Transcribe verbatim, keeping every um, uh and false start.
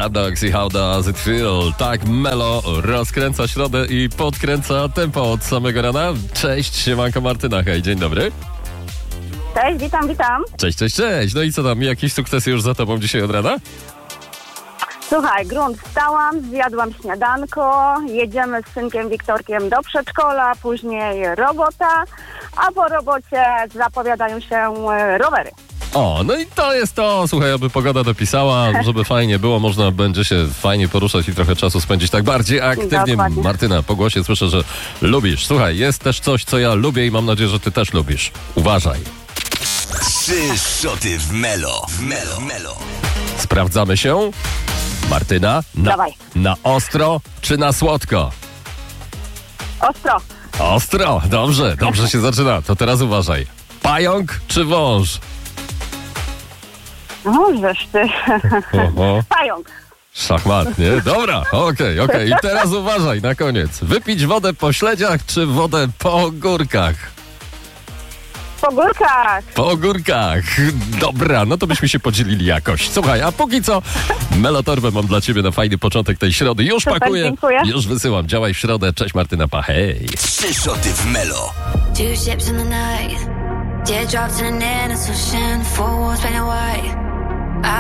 Jabdogs i How Does It Feel? Tak, Melo rozkręca środę i podkręca tempo od samego rana. Cześć, siemanko Martyna, hej, dzień dobry. Cześć, witam, witam. Cześć, cześć, cześć. No i co tam, jakieś sukcesy już za tobą dzisiaj od rana? Słuchaj, grunt wstałam, zjadłam śniadanko, jedziemy z synkiem Wiktorkiem do przedszkola, później robota, a po robocie zapowiadają się e, rowery. O, no i to jest to, słuchaj, aby pogoda dopisała, żeby fajnie było, można będzie się fajnie poruszać i trochę czasu spędzić tak bardziej aktywnie. Dokładnie. Martyna, po głosie słyszę, że lubisz. Słuchaj, jest też coś, co ja lubię i mam nadzieję, że ty też lubisz. Uważaj. Trzy szoty w Melo. W Melo. Melo. Sprawdzamy się. Martyna, na, Dawaj. na ostro czy na słodko? Ostro. Ostro, dobrze, dobrze się zaczyna. To teraz uważaj. Pająk czy wąż? No, żeż ty. Oho. Pająk. Szachmat, nie? Dobra, okej, okej. I teraz uważaj na koniec. Wypić wodę po śledziach czy wodę po ogórkach? Po górkach. Po ogórkach. Dobra, no to byśmy się podzielili jakoś. Słuchaj, a póki co Melotorbę mam dla ciebie na fajny początek tej środy. Już Super, pakuję, dziękuję. już wysyłam. Działaj w środę. Cześć Martyna, pa, hej. Trzy szoty w Melo. Two ships in the night, teardrops in an innocent ocean, four walls painted white.